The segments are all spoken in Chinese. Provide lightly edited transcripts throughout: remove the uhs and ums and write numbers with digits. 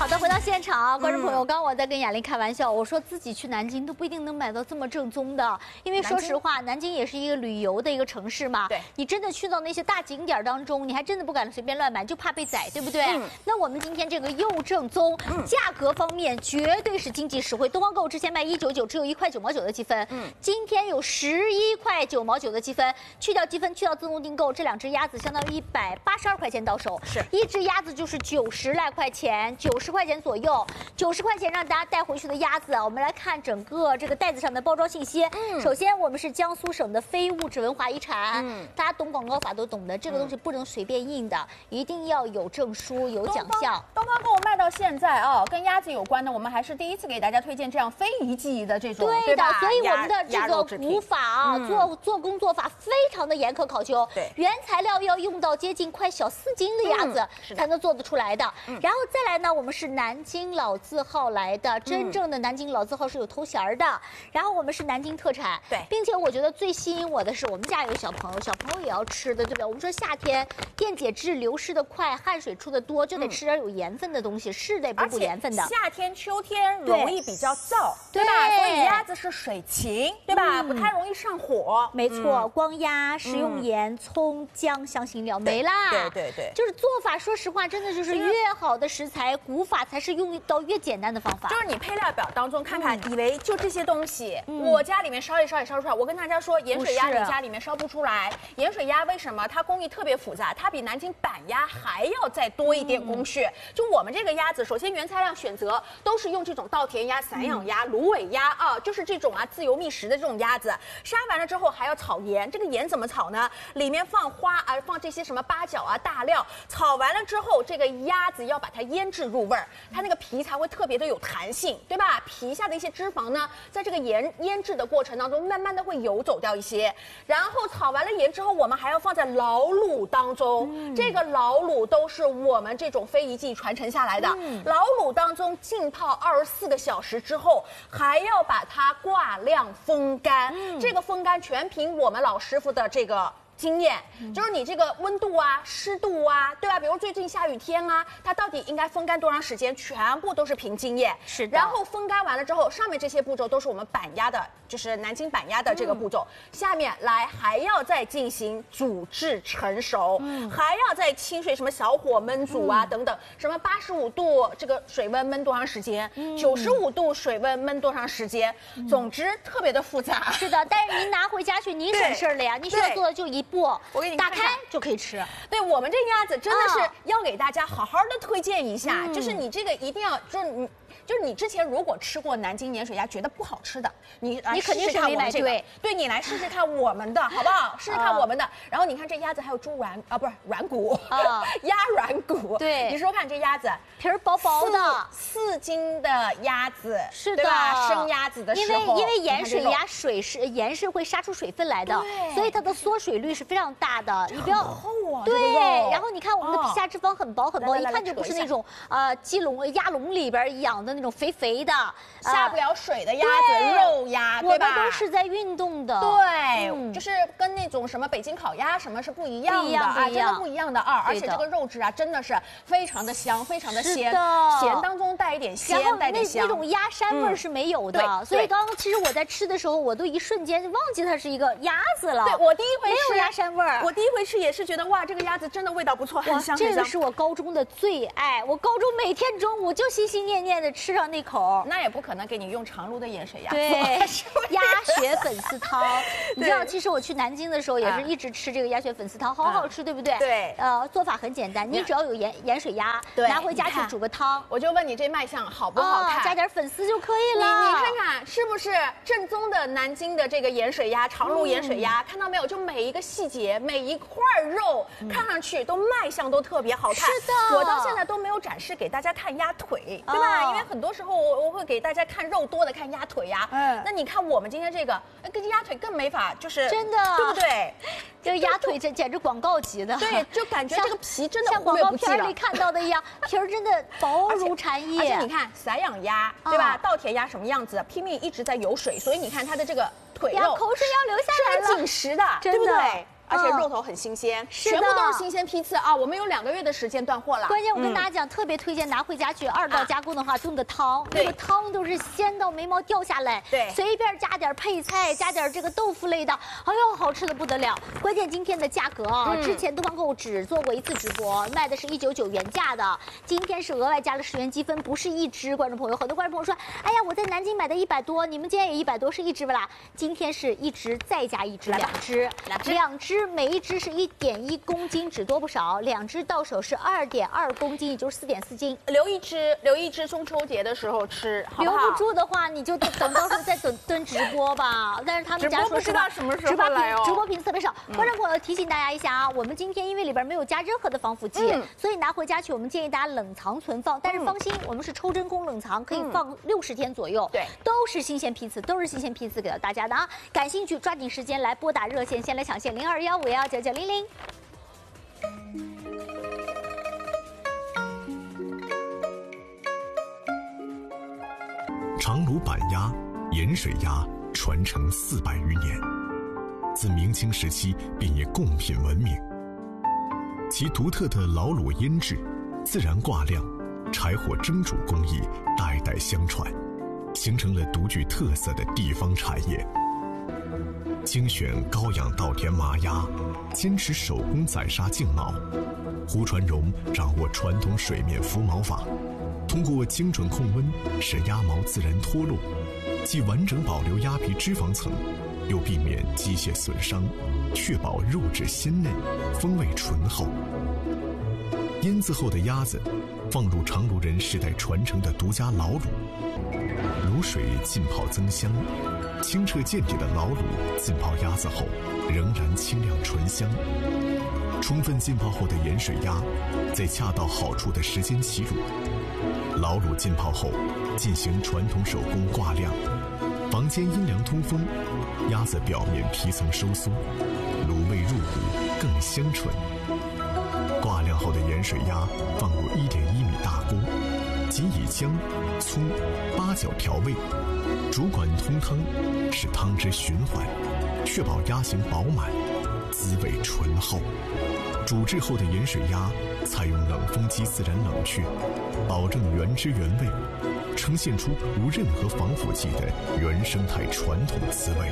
好的，回到现场，观众朋友，刚刚我在跟雅玲开玩笑，我说自己去南京都不一定能买到这么正宗的，因为说实话，南京也是一个旅游的一个城市嘛。对，你真的去到那些大景点当中，你还真的不敢随便乱买，就怕被宰，对不对？那我们今天这个又正宗，价格方面绝对是经济实惠。东方购之前卖199，只有1块9毛9的积分，今天有11块9毛9的积分，去掉积分，去掉自动订购，这2只鸭子相当于182块钱到手，是一只鸭子就是90来块钱，90块钱左右，90块钱让大家带回去的鸭子啊，我们来看整个这个袋子上的包装信息。首先我们是江苏省的非物质文化遗产，大家懂广告法都懂的，这个东西不能随便印的，一定要有证书、有奖项。 东方购卖到现在啊，跟鸭子有关的，我们还是第一次给大家推荐这样非遗技艺的这种， 对的， 吧？ 所以我们的这个古法啊，做工做法非常的严苛考究，对，原材料要用到接近快小4斤的鸭子才能做得出来的。然后再来呢，我们是南京老字号来的，真正的南京老字号是有头衔的。然后我们是南京特产，对，并且我觉得最吸引我的是我们家有小朋友，小朋友也要吃的，对不对？我们说夏天电解质流失的快，汗水出的多，就得吃点有盐分的东西，是得补盐分的。 夏天、秋天容易比较燥，对吧？所以鸭子是水禽，对吧？不太容易上火。 没错，光鸭、食用盐、葱、姜、香辛料没啦。 对， 就是做法，说实话，真的就是越好的食材，古法才是用到越简单的方法。 就是你配料表当中看看，以为就这些东西，我家里面烧也烧出来。我跟大家说，盐水鸭你家里面烧不出来。盐水鸭为什么？它工艺特别复杂，它比南京板鸭还要再多一点工序。就我们这个鸭子，首先原材料选择都是用这种稻田鸭、散养鸭、芦苇鸭啊，就是这种自由觅食的这种鸭子。杀完了之后还要炒盐，这个盐怎么炒呢？里面放花放这些什么八角大料，炒完了之后，这个鸭子要把它腌制入味儿，它那个皮才会特别的有弹性，对吧？皮下的一些脂肪呢，在这个腌制的过程当中，慢慢的会游走掉一些。然后炒完了盐之后，我们还要放在老卤当中，这个老卤都是我们这种非遗技传承下来的。老卤当中浸泡24个小时之后，还要把它挂晾风干，这个风干全凭我们老师傅的这个经验，就是你这个温度湿度对吧？比如最近下雨天它到底应该风干多长时间，全部都是凭经验。是的。然后风干完了之后，上面这些步骤都是我们板鸭的，就是南京板鸭的这个步骤。下面来还要再进行煮至成熟，还要再清水什么小火焖煮等等，什么85度这个水温焖多长时间，95度水温焖多长时间，总之特别的复杂。 是的，但是您拿回家去，您省事儿了呀，您需要做的就一步， 我给你打开就可以吃。 对，我们这鸭子真的是要给大家好好的推荐一下，就是你这个一定要就是你之前如果吃过南京盐水鸭觉得不好吃的，你来试试看我们这个，对，你来试试看我们的好不好？试试看我们的。然后你看这鸭子还有猪软不是软骨鸭软骨。对，你说看这鸭子皮儿薄薄的 ，4斤的鸭子， 是的， 对吧？生鸭子的时候， 因为盐水鸭盐是会杀出水分来的，所以它的缩水率是非常大的。你不要厚对，然后你看我们的皮下脂肪很薄很薄，一看就不是那种鸭笼里边养的那种肥肥的下不了水的鸭子，肉鸭，对吧？ 我们都是在运动的， 对，就是跟那种什么北京烤鸭什么是不一样的真的不一样的而且这个肉质真的是非常的香，非常的鲜，咸当中带一点鲜，带点香， 那种鸭膻味是没有的。所以刚刚其实我在吃的时候，我都一瞬间就忘记它是一个鸭子了。 对，我第一回吃没有鸭膻味儿， 我第一回吃也是觉得哇，这个鸭子真的味道不错，很香。 这个是我高中的最爱，我高中每天中午就心心念念的吃上那口。 那也不可能给你用长芦的盐水鸭， 对，鸭血粉丝汤。你知道，其实我去南京的时候也是一直吃这个鸭血粉丝汤，好好吃，对不对？对。做法很简单，你只要有盐水鸭，拿回家去煮个汤。 我就问你这卖相好不好看？ 加点粉丝就可以了。 你看看是不是正宗的南京的这个盐水鸭，长芦盐水鸭？看到没有？就每一个细节，每一块肉，看上去都卖相都特别好看。 是的。 我到现在都没有展示给大家看鸭腿，对吧？因为很多时候我会给大家看肉多的，看鸭腿呀。那你看我们今天这个，跟鸭腿更没法，就是真的， 对不对？ 这个鸭腿这简直广告级的。 对，就感觉这个皮真的像广告片里看到的一样，皮儿真的薄如蝉翼。 而且你看散养鸭，对吧？稻田鸭什么样子？拼命一直在游水，所以你看它的这个腿肉， 口水要流下来了， 是紧实的，对不对？ 而且肉头很新鲜，全部都是新鲜批次啊！我们有2个月的时间断货了。 关键我跟大家讲，特别推荐拿回家去2道加工的话，用的汤，那个汤都是鲜到眉毛掉下来， 对， 随便加点配菜，加点这个豆腐类的，哎呦，好吃的不得了。关键今天的价格啊，之前东方购物只做过1次直播，卖的是199原价的，今天是额外加了10元积分，不是1支。观众朋友，很多观众朋友说，哎呀，我在南京买的100多，你们今天也100多，是1支不啦？今天是1支再加1支，2支，每1支是1.1公斤，只多不少，2支到手是2.2公斤，也就是4.4斤。 留一支中秋节的时候吃，好不好？ 留不住的话，你就等到时候再蹲直播吧。但是他们家说不知道什么时候来哦， 直播频次特别少。观众朋友提醒大家一下啊，我们今天因为里边没有加任何的防腐剂，所以拿回家去，我们建议大家冷藏存放。但是放心，我们是抽真空冷藏，可以放60天左右。 对， 都是新鲜批次，给到大家的啊。感兴趣抓紧时间来拨打热线，先来抢线0215119900。 长芦板鸭、盐水鸭传承400余年，自明清时期便以贡品闻名。其独特的老卤腌制、自然挂晾、柴火蒸煮工艺代代相传，形成了独具特色的地方产业。精选高养稻田麻鸭，坚持手工宰杀净毛。胡传荣掌握传统水面浮毛法，通过精准控温，使鸭毛自然脱落，既完整保留鸭皮脂肪层，又避免机械损伤，确保肉质鲜嫩，风味醇厚。腌渍后的鸭子放入长芦人世代传承的独家老卤，卤水浸泡增香，清澈见底的老卤浸泡鸭子后仍然清亮醇香。充分浸泡后的盐水鸭在恰到好处的时间起卤，老卤浸泡后进行传统手工挂晾，房间阴凉通风，鸭子表面皮层收缩，卤味入骨更香醇。挂晾后的盐水鸭放入1.1米大锅，仅以姜、葱、八角调味，煮滚通汤，使汤汁循环，确保鸭形饱满，滋味醇厚。煮制后的盐水鸭采用冷风机自然冷却，保证原汁原味，呈现出无任何防腐剂的原生态传统滋味。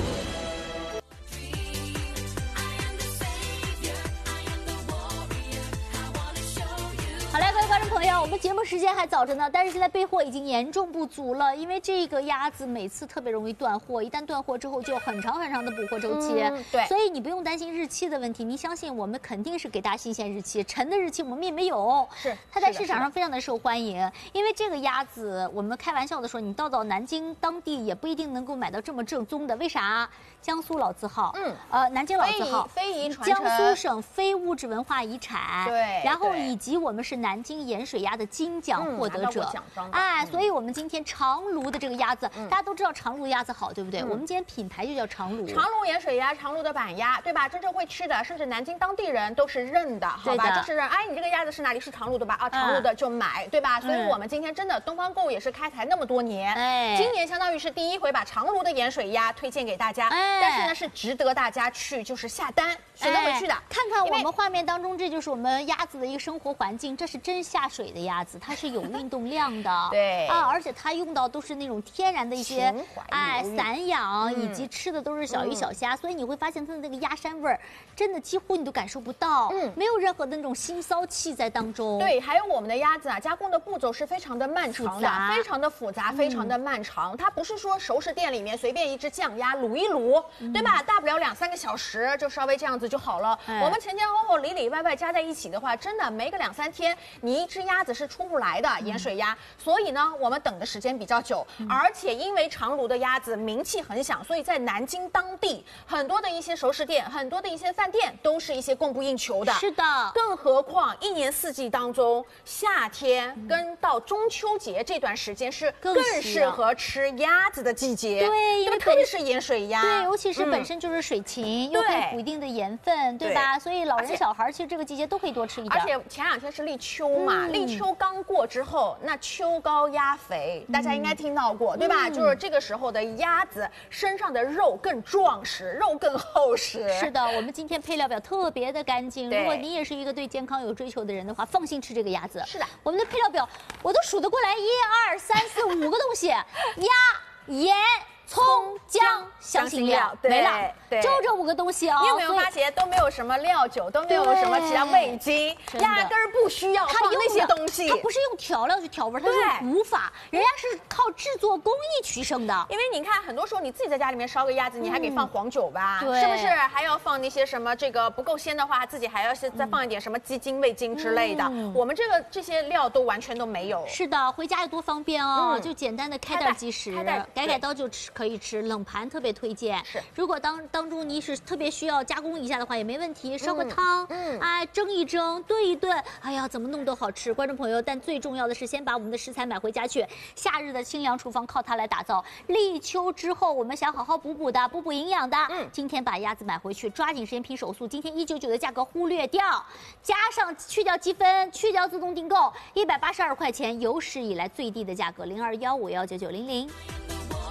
好嘞，各位观众朋友，我们节目时间还早着呢，但是现在备货已经严重不足了，因为这个鸭子每次特别容易断货，一旦断货之后就有很长的补货周期。 对， 所以你不用担心日期的问题，你相信我们肯定是给大家新鲜日期，陈的日期我们也没有。 是， 它在市场上非常的受欢迎，因为这个鸭子，我们开玩笑的说，你到南京当地也不一定能够买到这么正宗的，为啥？江苏老字号，南京老字号， 非遗传承， 江苏省非物质文化遗产。 对， 然后以及我们是南京盐水鸭的金奖获得者，所以我们今天长芦的这个鸭子，大家都知道长芦鸭子好，对不对？我们今天品牌就叫长芦， 长芦盐水鸭，长芦的板鸭，对吧？真正会吃的，甚至南京当地人都是认的，好吧？就是认，哎，你这个鸭子是哪里？是长芦的吧？啊，长芦的就买，对吧？所以我们今天真的东方购物也是开台那么多年，今年相当于是第1回把长芦的盐水鸭推荐给大家，但是呢是值得大家去就是下单选择回去的。 看看我们画面当中，这就是我们鸭子的一个生活环境，这是真下水的鸭子，它是有运动量的， 对啊，而且它用到都是那种天然的一些散养，以及吃的都是小鱼小虾，所以你会发现它的那个鸭膻味儿，真的几乎你都感受不到，没有任何的那种腥骚气在当中。 对，还有我们的鸭子啊，加工的步骤是非常的漫长的，非常的复杂，非常的漫长。它不是说熟食店里面随便一只酱鸭卤一卤，对吧？大不了2-3个小时就稍微这样子就好了。我们前后后里里外外加在一起的话，真的没个2-3天，你一只鸭子是出不来的盐水鸭。所以呢，我们等的时间比较久，而且因为长芦的鸭子名气很响，所以在南京当地很多的一些熟食店、很多的一些饭店都是一些供不应求的。 是的， 更何况1年4季当中，夏天跟到中秋节这段时间是更适合吃鸭子的季节。 对，因为特别是盐水鸭， 对，尤其是本身就是水禽，又可以补一定的盐分，对吧？ 所以老人小孩其实这个季节都可以多吃一点。 而且前2天是立秋嘛，立秋刚过之后，那秋高鸭肥，大家应该听到过，对吧？就是这个时候的鸭子身上的肉更壮实，肉更厚实。 是的，我们今天配料表特别的干净。如果你也是一个对健康有追求的人的话，放心吃这个鸭子。 是的， 我们的配料表我都数得过来，1、2、3、4、5个东西，鸭、盐、葱、姜、香辛料没了，就这5个东西啊。 你有没有发现都没有什么料酒，都没有什么其他味精，压根儿不需要放那些东西。 它不是用调料去调味，它是用古法，人家是靠制作工艺取胜的。 因为你看，很多时候你自己在家里面烧个鸭子，你还给放黄酒吧，是不是？还要放那些什么这个不够鲜的话，自己还要再放一点什么鸡精、味精之类的。我们这些料都完全都没有。 是的，回家有多方便哦，就简单的开袋即食，改刀就吃。可以吃，冷盘特别推荐。 是， 如果当中你是特别需要加工一下的话，也没问题，烧个汤，蒸一蒸，炖一炖，哎呀，怎么弄都好吃。观众朋友，但最重要的是先把我们的食材买回家去，夏日的清凉厨房靠它来打造。立秋之后，我们想好好补营养的，今天把鸭子买回去，抓紧时间拼手速。今天199的价格忽略掉，加上去掉积分，去掉自动订购，182块钱，有史以来最低的价格，0215199900。